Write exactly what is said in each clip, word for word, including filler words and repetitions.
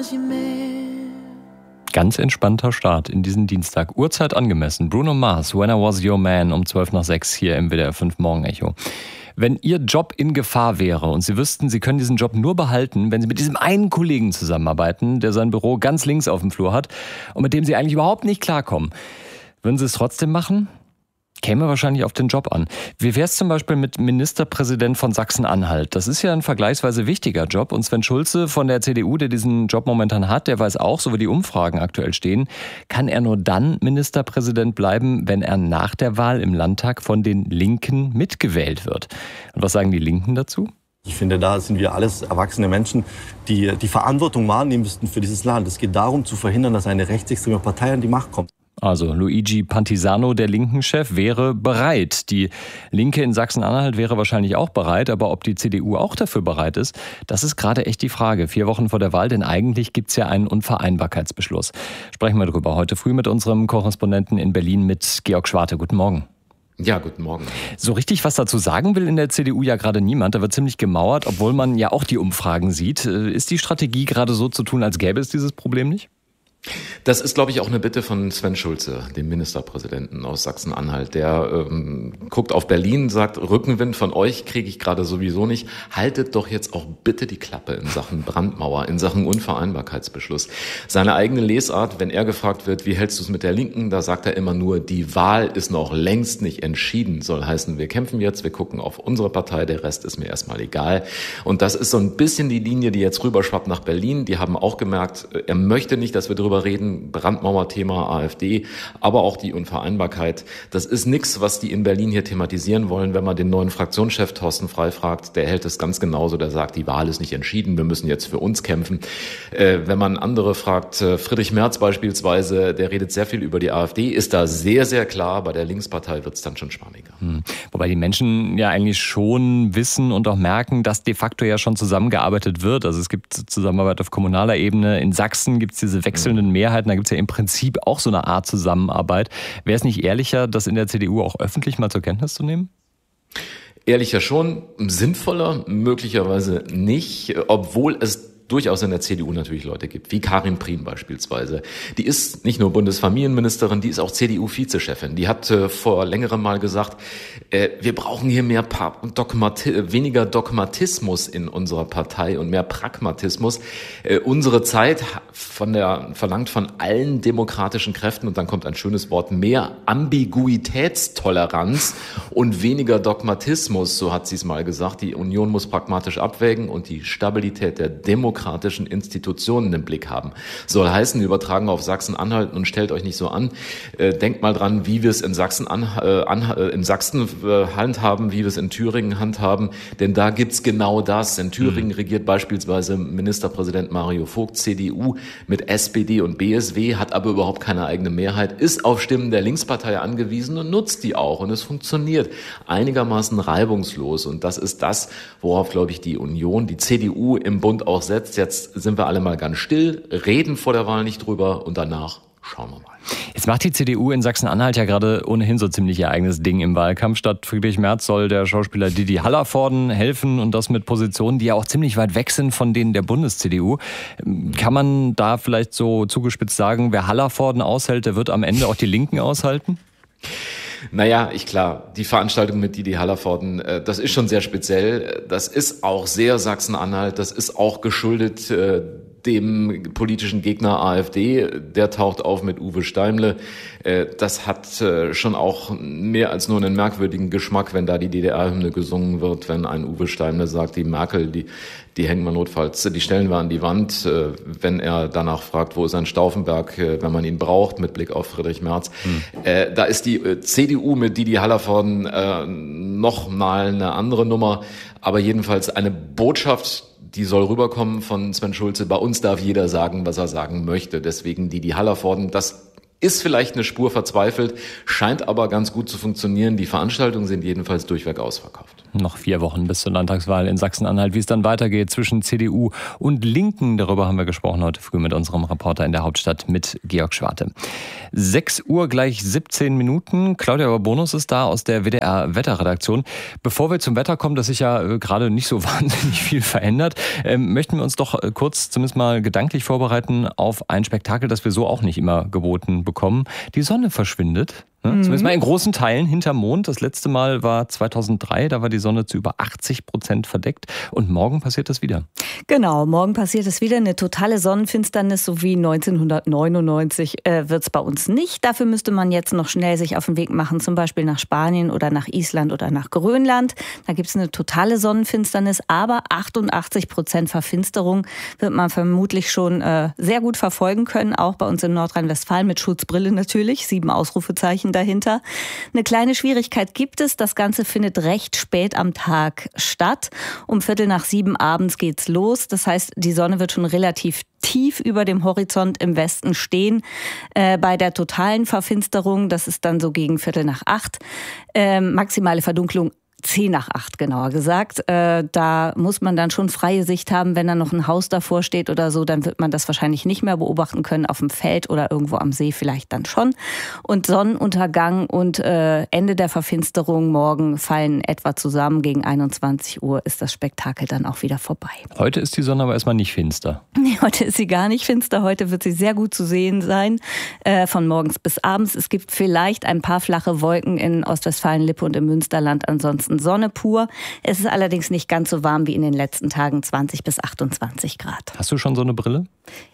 Ganz entspannter Start in diesen Dienstag. Uhrzeit angemessen. Bruno Mars, When I Was Your Man, um zwölf nach sechs hier im W D R fünf Morgenecho. Wenn Ihr Job in Gefahr wäre und Sie wüssten, Sie können diesen Job nur behalten, wenn Sie mit diesem einen Kollegen zusammenarbeiten, der sein Büro ganz links auf dem Flur hat und mit dem Sie eigentlich überhaupt nicht klarkommen, würden Sie es trotzdem machen? Käme wahrscheinlich auf den Job an. Wie wäre es zum Beispiel mit Ministerpräsident von Sachsen-Anhalt? Das ist ja ein vergleichsweise wichtiger Job. Und Sven Schulze von der C D U, der diesen Job momentan hat, der weiß auch, so wie die Umfragen aktuell stehen, kann er nur dann Ministerpräsident bleiben, wenn er nach der Wahl im Landtag von den Linken mitgewählt wird. Und was sagen die Linken dazu? Ich finde, da sind wir alles erwachsene Menschen, die die Verantwortung wahrnehmen müssten für dieses Land. Es geht darum, zu verhindern, dass eine rechtsextreme Partei an die Macht kommt. Also Luigi Pantisano, der Linken-Chef, wäre bereit. Die Linke in Sachsen-Anhalt wäre wahrscheinlich auch bereit, aber ob die C D U auch dafür bereit ist, das ist gerade echt die Frage. Vier Wochen vor der Wahl, denn eigentlich gibt's ja einen Unvereinbarkeitsbeschluss. Sprechen wir drüber heute früh mit unserem Korrespondenten in Berlin, mit Georg Schwarte. Guten Morgen. Ja, guten Morgen. So richtig was dazu sagen will in der C D U ja gerade niemand. Da wird ziemlich gemauert, obwohl man ja auch die Umfragen sieht. Ist die Strategie gerade so zu tun, als gäbe es dieses Problem nicht? Das ist, glaube ich, auch eine Bitte von Sven Schulze, dem Ministerpräsidenten aus Sachsen-Anhalt. Der ähm, guckt auf Berlin, sagt, Rückenwind von euch kriege ich gerade sowieso nicht. Haltet doch jetzt auch bitte die Klappe in Sachen Brandmauer, in Sachen Unvereinbarkeitsbeschluss. Seine eigene Lesart, wenn er gefragt wird, wie hältst du es mit der Linken, da sagt er immer nur, die Wahl ist noch längst nicht entschieden. Soll heißen, wir kämpfen jetzt, wir gucken auf unsere Partei, der Rest ist mir erstmal egal. Und das ist so ein bisschen die Linie, die jetzt rüberschwappt nach Berlin. Die haben auch gemerkt, er möchte nicht, dass wir darüber reden, Brandmauerthema AfD, aber auch die Unvereinbarkeit. Das ist nichts, was die in Berlin hier thematisieren wollen. Wenn man den neuen Fraktionschef Thorsten Frey fragt, der hält es ganz genauso, der sagt, die Wahl ist nicht entschieden, wir müssen jetzt für uns kämpfen. Äh, wenn man andere fragt, äh, Friedrich Merz beispielsweise, der redet sehr viel über die AfD, ist da sehr, sehr klar, bei der Linkspartei wird es dann schon schwammiger. Hm. Wobei die Menschen ja eigentlich schon wissen und auch merken, dass de facto ja schon zusammengearbeitet wird. Also es gibt Zusammenarbeit auf kommunaler Ebene. In Sachsen gibt es diese wechselnden Mehrheiten, da gibt es ja im Prinzip auch so eine Art Zusammenarbeit. Wäre es nicht ehrlicher, das in der C D U auch öffentlich mal zur Kenntnis zu nehmen? Ehrlicher schon, sinnvoller möglicherweise nicht, obwohl es durchaus in der C D U natürlich Leute gibt, wie Karin Prien beispielsweise. Die ist nicht nur Bundesfamilienministerin, die ist auch C D U-Vizechefin. Die hat äh, vor längerem mal gesagt, äh, wir brauchen hier mehr pa- Dogmati- weniger Dogmatismus in unserer Partei und mehr Pragmatismus. Äh, unsere Zeit von der, verlangt von allen demokratischen Kräften, und dann kommt ein schönes Wort, mehr Ambiguitätstoleranz und weniger Dogmatismus, so hat sie es mal gesagt. Die Union muss pragmatisch abwägen und die Stabilität der Demokratie demokratischen Institutionen im Blick haben. Soll heißen, übertragen auf Sachsen-Anhalt, und stellt euch nicht so an. Äh, denkt mal dran, wie wir es in Sachsen, an, äh, an, äh, in Sachsen äh, handhaben, wie wir es in Thüringen handhaben. Denn da gibt's genau das. In Thüringen mhm. regiert beispielsweise Ministerpräsident Mario Vogt, C D U, mit S P D und B S W, hat aber überhaupt keine eigene Mehrheit, ist auf Stimmen der Linkspartei angewiesen und nutzt die auch. Und es funktioniert einigermaßen reibungslos. Und das ist das, worauf, glaube ich, die Union, die C D U im Bund auch setzt. Jetzt sind wir alle mal ganz still, reden vor der Wahl nicht drüber und danach schauen wir mal. Jetzt macht die C D U in Sachsen-Anhalt ja gerade ohnehin so ziemlich ihr eigenes Ding im Wahlkampf. Statt Friedrich Merz soll der Schauspieler Didi Hallervorden helfen, und das mit Positionen, die ja auch ziemlich weit weg sind von denen der Bundes-C D U. Kann man da vielleicht so zugespitzt sagen, wer Hallervorden aushält, der wird am Ende auch die Linken aushalten? Naja, ich klar, die Veranstaltung mit Didi Hallervorden, das ist schon sehr speziell. Das ist auch sehr Sachsen-Anhalt, das ist auch geschuldet äh, dem politischen Gegner AfD. Der taucht auf mit Uwe Steimle. Äh, das hat äh, schon auch mehr als nur einen merkwürdigen Geschmack, wenn da die D D R-Hymne gesungen wird, wenn ein Uwe Steimle sagt, die Merkel, die die hängen wir notfalls, die stellen wir an die Wand, äh, wenn er danach fragt, wo ist ein Stauffenberg, äh, wenn man ihn braucht, mit Blick auf Friedrich Merz. Hm. Äh, da ist die äh, C D U mit Didi Hallervorden äh, noch mal eine andere Nummer, aber jedenfalls eine Botschaft, die soll rüberkommen von Sven Schulze. Bei uns darf jeder sagen, was er sagen möchte. Deswegen Didi Hallervorden, das ist vielleicht eine Spur verzweifelt, scheint aber ganz gut zu funktionieren. Die Veranstaltungen sind jedenfalls durchweg ausverkauft. Noch vier Wochen bis zur Landtagswahl in Sachsen-Anhalt. Wie es dann weitergeht zwischen C D U und Linken, darüber haben wir gesprochen heute früh mit unserem Reporter in der Hauptstadt, mit Georg Schwarte. sechs Uhr gleich siebzehn Minuten. Claudia Barbonus ist da aus der W D R-Wetterredaktion. Bevor wir zum Wetter kommen, das sich ja gerade nicht so wahnsinnig viel verändert, ähm, möchten wir uns doch kurz zumindest mal gedanklich vorbereiten auf ein Spektakel, das wir so auch nicht immer geboten bekommen. Die Sonne verschwindet. Ne? Mhm. Zumindest mal in großen Teilen hinterm Mond. Das letzte Mal war zweitausenddrei, da war die Sonne zu über achtzig Prozent verdeckt. Und morgen passiert das wieder. Genau, morgen passiert es wieder. Eine totale Sonnenfinsternis, so wie neunzehnhundertneunundneunzig äh, wird es bei uns nicht. Dafür müsste man jetzt noch schnell sich auf den Weg machen, zum Beispiel nach Spanien oder nach Island oder nach Grönland. Da gibt es eine totale Sonnenfinsternis, aber achtundachtzig Prozent Verfinsterung wird man vermutlich schon äh, sehr gut verfolgen können, auch bei uns in Nordrhein-Westfalen mit Schutzbrille natürlich, sieben Ausrufezeichen dahinter. Eine kleine Schwierigkeit gibt es, das Ganze findet recht spät am Tag statt. Um Viertel nach sieben abends geht's los. Das heißt, die Sonne wird schon relativ tief über dem Horizont im Westen stehen. Äh, bei der totalen Verfinsterung, das ist dann so gegen Viertel nach acht, äh, maximale Verdunklung zehn nach acht genauer gesagt. Äh, da muss man dann schon freie Sicht haben, wenn da noch ein Haus davor steht oder so, dann wird man das wahrscheinlich nicht mehr beobachten können, auf dem Feld oder irgendwo am See vielleicht dann schon. Und Sonnenuntergang und äh, Ende der Verfinsterung morgen fallen etwa zusammen. Gegen einundzwanzig Uhr ist das Spektakel dann auch wieder vorbei. Heute ist die Sonne aber erstmal nicht finster. Nee, heute ist sie gar nicht finster. Heute wird sie sehr gut zu sehen sein, äh, von morgens bis abends. Es gibt vielleicht ein paar flache Wolken in Ostwestfalen-Lippe und im Münsterland, ansonsten Sonne pur. Es ist allerdings nicht ganz so warm wie in den letzten Tagen, zwanzig bis achtundzwanzig Grad. Hast du schon so eine Brille?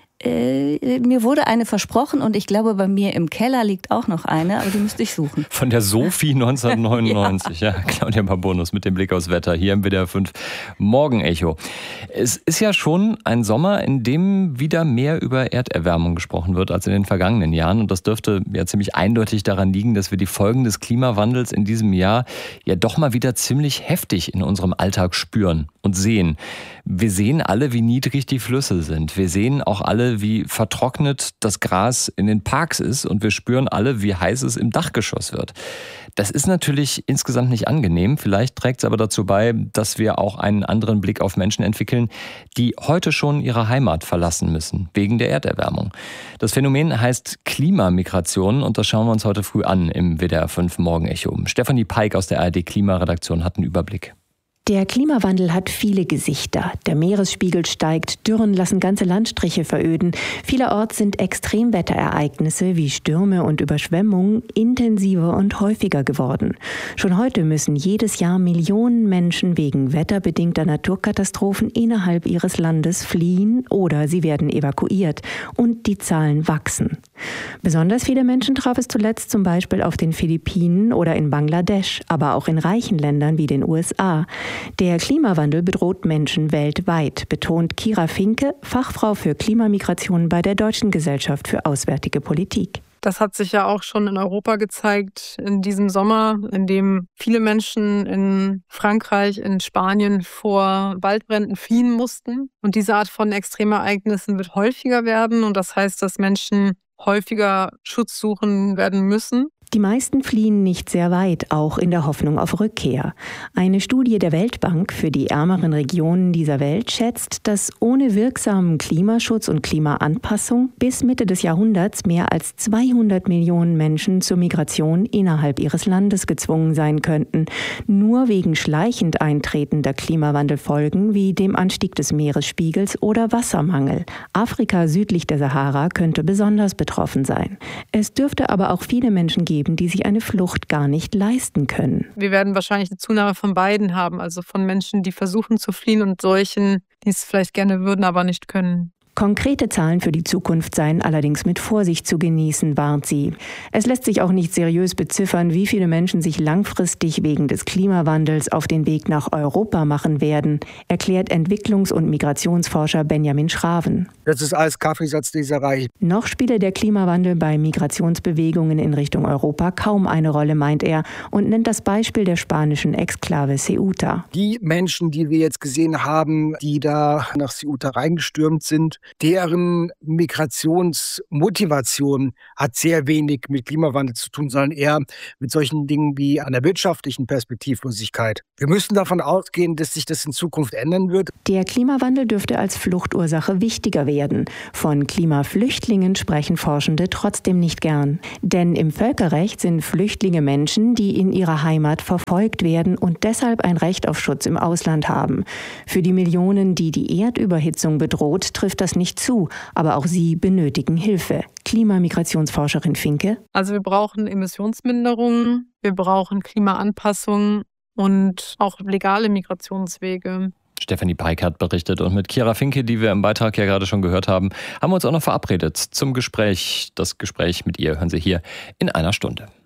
Äh, mir wurde eine versprochen und ich glaube, bei mir im Keller liegt auch noch eine, aber die müsste ich suchen. Von der Sophie neunzehnhundertneunundneunzig, ja. ja. Claudia Barbonus mit dem Blick aufs Wetter hier im W D R fünf Morgenecho. Es ist ja schon ein Sommer, in dem wieder mehr über Erderwärmung gesprochen wird als in den vergangenen Jahren. Und das dürfte ja ziemlich eindeutig daran liegen, dass wir die Folgen des Klimawandels in diesem Jahr ja doch mal wieder ziemlich heftig in unserem Alltag spüren und sehen. Wir sehen alle, wie niedrig die Flüsse sind. Wir sehen auch alle, wie vertrocknet das Gras in den Parks ist, und wir spüren alle, wie heiß es im Dachgeschoss wird. Das ist natürlich insgesamt nicht angenehm. Vielleicht trägt es aber dazu bei, dass wir auch einen anderen Blick auf Menschen entwickeln, die heute schon ihre Heimat verlassen müssen, wegen der Erderwärmung. Das Phänomen heißt Klimamigration, und das schauen wir uns heute früh an im W D R fünf Morgenecho. Stefanie Peik aus der A R D-Klimaredaktion hat einen Überblick. Der Klimawandel hat viele Gesichter. Der Meeresspiegel steigt, Dürren lassen ganze Landstriche veröden. Vielerorts sind Extremwetterereignisse wie Stürme und Überschwemmungen intensiver und häufiger geworden. Schon heute müssen jedes Jahr Millionen Menschen wegen wetterbedingter Naturkatastrophen innerhalb ihres Landes fliehen oder sie werden evakuiert. Und die Zahlen wachsen. Besonders viele Menschen traf es zuletzt zum Beispiel auf den Philippinen oder in Bangladesch, aber auch in reichen Ländern wie den U S A. Der Klimawandel bedroht Menschen weltweit, betont Kira Finke, Fachfrau für Klimamigration bei der Deutschen Gesellschaft für Auswärtige Politik. Das hat sich ja auch schon in Europa gezeigt in diesem Sommer, in dem viele Menschen in Frankreich, in Spanien vor Waldbränden fliehen mussten. Und diese Art von Extremereignissen wird häufiger werden. Und das heißt, dass Menschen häufiger Schutz suchen werden müssen. Die meisten fliehen nicht sehr weit, auch in der Hoffnung auf Rückkehr. Eine Studie der Weltbank für die ärmeren Regionen dieser Welt schätzt, dass ohne wirksamen Klimaschutz und Klimaanpassung bis Mitte des Jahrhunderts mehr als zweihundert Millionen Menschen zur Migration innerhalb ihres Landes gezwungen sein könnten, nur wegen schleichend eintretender Klimawandelfolgen wie dem Anstieg des Meeresspiegels oder Wassermangel. Afrika südlich der Sahara könnte besonders betroffen sein. Es dürfte aber auch viele Menschen geben, die sich eine Flucht gar nicht leisten können. Wir werden wahrscheinlich eine Zunahme von beiden haben, also von Menschen, die versuchen zu fliehen und solchen, die es vielleicht gerne würden, aber nicht können. Konkrete Zahlen für die Zukunft seien allerdings mit Vorsicht zu genießen, warnt sie. Es lässt sich auch nicht seriös beziffern, wie viele Menschen sich langfristig wegen des Klimawandels auf den Weg nach Europa machen werden, erklärt Entwicklungs- und Migrationsforscher Benjamin Schraven. Das ist alles Kaffeesatzleserei. Noch spiele der Klimawandel bei Migrationsbewegungen in Richtung Europa kaum eine Rolle, meint er, und nennt das Beispiel der spanischen Exklave Ceuta. Die Menschen, die wir jetzt gesehen haben, die da nach Ceuta reingestürmt sind, deren Migrationsmotivation hat sehr wenig mit Klimawandel zu tun, sondern eher mit solchen Dingen wie einer wirtschaftlichen Perspektivlosigkeit. Wir müssen davon ausgehen, dass sich das in Zukunft ändern wird. Der Klimawandel dürfte als Fluchtursache wichtiger werden. Von Klimaflüchtlingen sprechen Forschende trotzdem nicht gern. Denn im Völkerrecht sind Flüchtlinge Menschen, die in ihrer Heimat verfolgt werden und deshalb ein Recht auf Schutz im Ausland haben. Für die Millionen, die die Erdüberhitzung bedroht, trifft das nicht zu. Aber auch sie benötigen Hilfe. Klimamigrationsforscherin Finke. Also wir brauchen Emissionsminderungen, wir brauchen Klimaanpassung und auch legale Migrationswege. Stefanie Peikert berichtet und mit Kira Finke, die wir im Beitrag ja gerade schon gehört haben, haben wir uns auch noch verabredet zum Gespräch. Das Gespräch mit ihr hören Sie hier in einer Stunde.